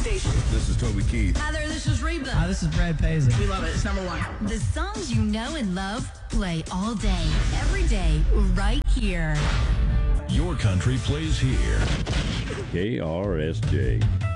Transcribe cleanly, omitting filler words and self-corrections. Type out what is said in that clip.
station. This is Toby Keith. Hi there, this is Reba. Hi, this is Brad Paisley. We love it. It's number one. The songs you know and love play all day, every day, right here. Your country plays here. KRSJ.